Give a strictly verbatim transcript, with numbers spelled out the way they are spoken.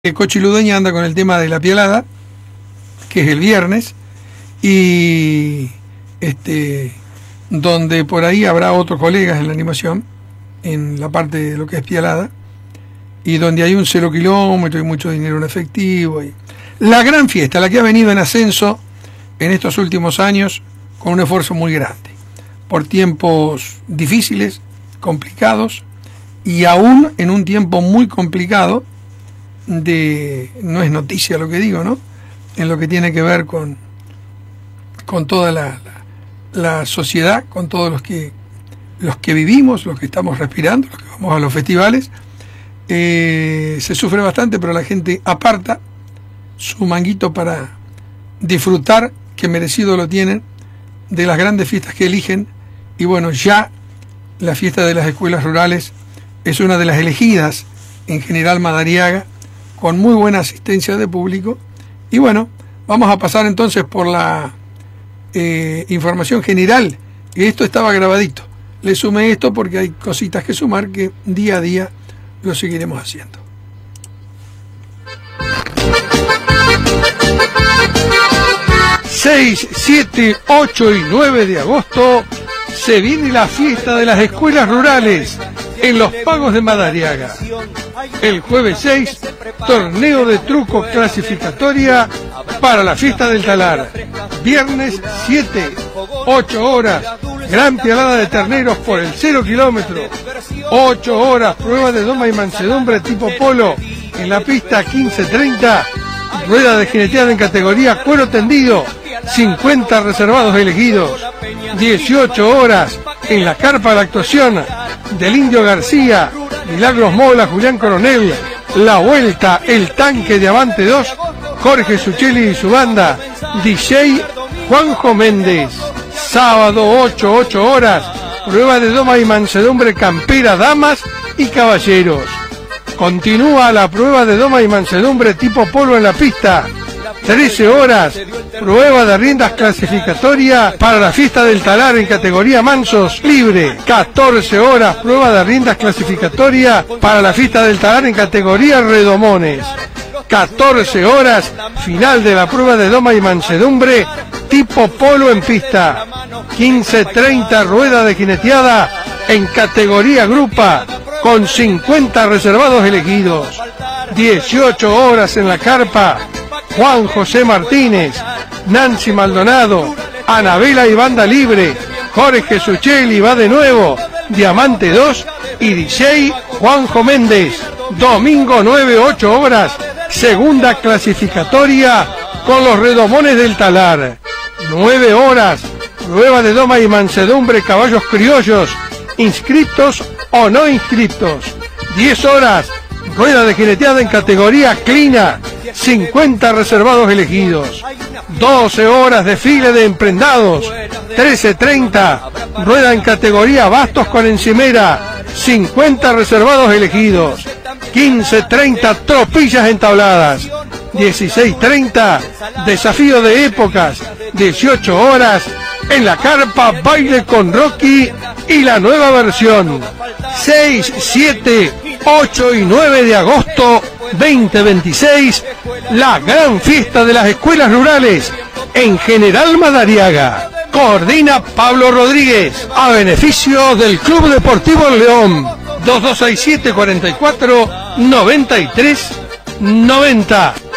Cochi Ludueña anda con el tema de la pialada, que es el viernes, y este donde por ahí habrá otros colegas en la animación, en la parte de lo que es pialada, y donde hay un cero kilómetro y mucho dinero en efectivo. Y la gran fiesta, la que ha venido en ascenso en estos últimos años, con un esfuerzo muy grande, por tiempos difíciles, complicados, y aún en un tiempo muy complicado, de no es noticia lo que digo, ¿no? En lo que tiene que ver con con toda la, la, la sociedad, con todos los que los que vivimos, los que estamos respirando, los que vamos a los festivales, eh, se sufre bastante, pero la gente aparta su manguito para disfrutar, que merecido lo tienen, de las grandes fiestas que eligen. Y bueno, ya la fiesta de las escuelas rurales es una de las elegidas en General Madariaga, con muy buena asistencia de público. Y bueno, vamos a pasar entonces por la eh, información general. Esto estaba grabadito. Le sumé esto porque hay cositas que sumar que día a día lo seguiremos haciendo. seis, siete, ocho y nueve de agosto se viene la fiesta de las escuelas rurales en los Pagos de Madariaga. El jueves seis, torneo de truco clasificatoria para la fiesta del talar. Viernes siete, ocho horas, gran pialada de terneros por el cero kilómetro. ocho horas, prueba de doma y mansedumbre tipo polo en la pista quince treinta. Rueda de jineteada en categoría cuero tendido, cincuenta reservados elegidos. dieciocho horas en la carpa de la actuación del Indio García, Milagros Mola, Julián Coronel. La vuelta, el tanque Diamante dos, Jorge Suchelli y su banda, D J Juanjo Méndez. Sábado ocho, ocho horas, prueba de doma y mansedumbre campera, damas y caballeros. Continúa la prueba de doma y mansedumbre tipo polo en la pista. trece horas, prueba de riendas clasificatoria para la fiesta del talar en categoría mansos libre. catorce horas, prueba de riendas clasificatoria para la fiesta del talar en categoría redomones. catorce horas, final de la prueba de doma y mansedumbre tipo polo en pista. quince treinta, rueda de jineteada en categoría grupa con cincuenta reservados elegidos. dieciocho horas en la carpa, Juan José Martínez, Nancy Maldonado, Anabela y banda libre, Jorge Suchelli va de nuevo, Diamante dos y D J Juanjo Méndez. Domingo nueve, ocho horas, segunda clasificatoria con los redomones del talar. nueve horas, prueba de doma y mansedumbre caballos criollos, inscriptos o no inscriptos. diez horas, rueda de jineteada en categoría clina, cincuenta reservados elegidos. doce horas, desfile de emprendados. trece treinta, rueda en categoría bastos con encimera, cincuenta reservados elegidos. quince treinta, tropillas entabladas. dieciséis treinta, desafío de épocas. dieciocho horas, en la carpa baile con Rocky y la nueva versión. seis, siete, ocho y nueve de agosto veinte veintiséis, la gran fiesta de las escuelas rurales en General Madariaga. Coordina Pablo Rodríguez, a beneficio del Club Deportivo El León. Dos dos seis siete, cuarenta y cuatro, noventa y tres, noventa.